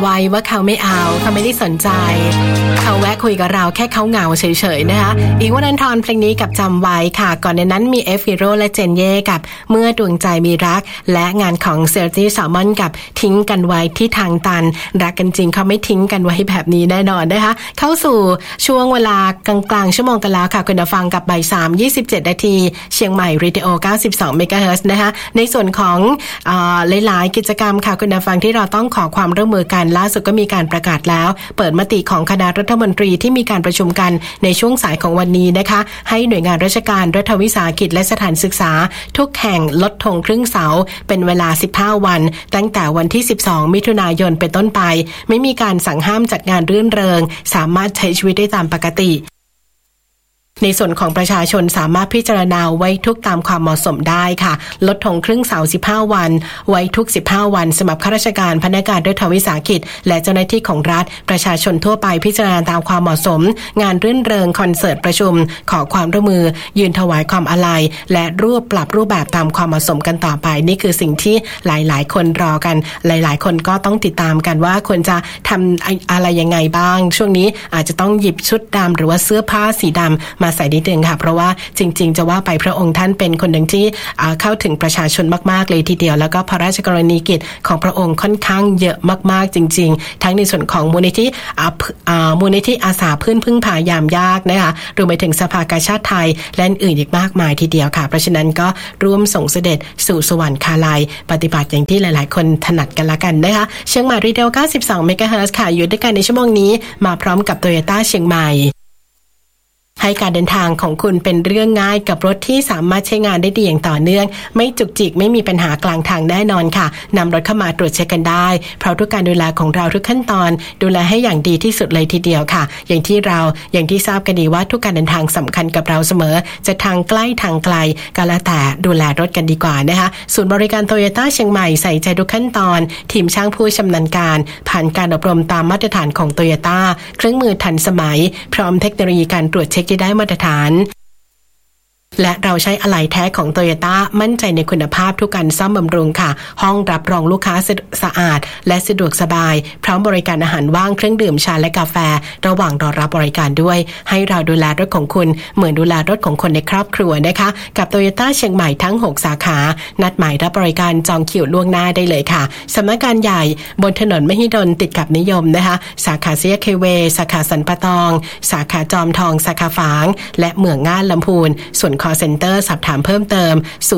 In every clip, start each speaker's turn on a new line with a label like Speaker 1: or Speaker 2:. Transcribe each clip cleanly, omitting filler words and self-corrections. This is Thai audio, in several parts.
Speaker 1: ว้ว่าเขาไม่เอาเขาไม่ได้สนใจเขาแวะคุยกับเราแค่เขาเหงาเฉยๆนะคะอีกวันนันทรเพลงนี้กับจำไว้ค่ะก่อนในนั้นมีเอฟฟิโรและเจนเย่กับเมื่อดวงใจมีรักและงานของเซอร์จี้แซลมอนกับทิ้งกันไว้ที่ทางตันรักกันจริงเขาไม่ทิ้งกันไว้แบบนี้แน่นอนนะคะเข้าสู่ช่วงเวลากลางๆชั่วโมงกันแล้วค่ะคุณผู้ฟังกับบ่าย 3:27 นาทีเชียงใหม่เรดิโอ92เมกะเฮิรตซ์นะคะในส่วนของหลายๆกิจกรรมค่ะคุณผู้ฟังที่เราต้องขอความร่วมมือกันล่าสุดก็มีการประกาศแล้วเปิดมติของคณะรัฐมนตรีที่มีการประชุมกันในช่วงสายของวันนี้นะคะให้หน่วยงานราชการรัฐวิสาหกิจและสถานศึกษาทุกแห่งลดธงครึ่งเสาเป็นเวลา15วันตั้งแต่วันที่12มิถุนายนเป็นต้นไปไม่มีการสั่งห้ามจัดงานรื่นเริงสามารถใช้ชีวิตได้ตามปกติในส่วนของประชาชนสามารถพิจารณาไว้ทุกตามความเหมาะสมได้ค่ะลดธงครึ่งเสา15วันไว้ทุก15วันสำหรับข้าราชการพนักงานรัฐวิสาหกิจและเจ้าหน้าที่ของรัฐประชาชนทั่วไปพิจารณาตามความเหมาะสมงานรื่นเริงคอนเสิร์ตประชุมขอความร่วมมือยืนถวายความอาลัยและปรับรูปแบบตามความเหมาะสมกันต่อไปนี่คือสิ่งที่หลายๆคนรอกันหลายๆคนก็ต้องติดตามกันว่าควรจะทำอะไรยังไงบ้างช่วงนี้อาจจะต้องหยิบชุดดำหรือว่าเสื้อผ้าสีดำมาใส่นิดนึงค่ะเพราะว่าจริงๆจะว่าไปพระองค์ท่านเป็นคนหนึ่งที่เข้าถึงประชาชนมากๆเลยทีเดียวแล้วก็พระราชกรณียกิจของพระองค์ค่อนข้างเยอะมากๆจริงๆทั้งในส่วนของมูลนิธิอาสาพึ่งพายามยากนะคะรวมไปถึงสภากาชาดไทยและอื่นอีกมากมายทีเดียวค่ะเพราะฉะนั้นก็ร่วมส่งเสด็จสู่สวรรคาลัยปฏิบัติอย่างที่หลายๆคนถนัดกันละกันนะคะเชียงใหม่รีเดล92เมกะเฮิรตซ์ค่ะอยู่ด้วยกันในชั่วโมงนี้มาพร้อมกับ Toyota เชียงใหม่ให้การเดินทางของคุณเป็นเรื่องง่ายกับรถที่สามารถใช้งานได้ดีอย่างต่อเนื่องไม่จุกจิกไม่มีปัญหากลางทางแน่นอนค่ะนำรถเข้ามาตรวจเช็คกันได้เพราะทุกการดูแลของเราทุกขั้นตอนดูแลให้อย่างดีที่สุดเลยทีเดียวค่ะอย่างที่ทราบกันดีว่าทุกการเดินทางสำคัญกับเราเสมอจะทางใกล้ทางไกลก็แล้วแต่ดูแลรถกันดีกว่านะคะศูนย์บริการโตโยต้าเชียงใหม่ใส่ใจทุกขั้นตอนทีมช่างผู้ชำนาญการผ่านการอบรมตามมาตรฐานของโตโยต้าเครื่องมือทันสมัยพร้อมเทคโนโลยีการตรวจเช็คที่ได้มาตรฐานและเราใช้อะไหล่แท้ของ Toyota มั่นใจในคุณภาพทุกการซ่อมบำรุงค่ะห้องรับรองลูกค้าสะอาดและสะดวกสบายพร้อมบริการอาหารว่างเครื่องดื่มชาและกาแฟระหว่างรอรับบริการด้วยให้เราดูแลรถของคุณเหมือนดูแลรถของคนในครอบครัวนะคะกับ Toyota เชียงใหม่ทั้ง6สาขานัดหมายรับบริการจองคิวล่วงหน้าได้เลยค่ะสำนักงานใหญ่บนถนนมหิดลติดกับนิยมนะคะสาขาเซียเคเวสาขาสันปะตองสาขาจอมทองสาขาฝางและเมืองง่านลำพูนส่วนcall center สอบถามเพิ่มเติม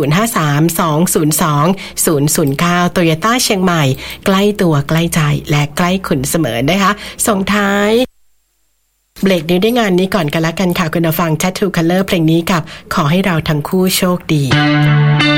Speaker 1: 053-202-009 Toyota เชียงใหม่ใกล้ตัวใกล้ใจและใกล้คุณเสมอนะคะส่งท้ายเบรกนี้ด้วยงานนี้ก่อนกันละกันค่ะคุณผู้ฟัง Tattoo Color เพลงนี้กับขอให้เราทั้งคู่โชคดี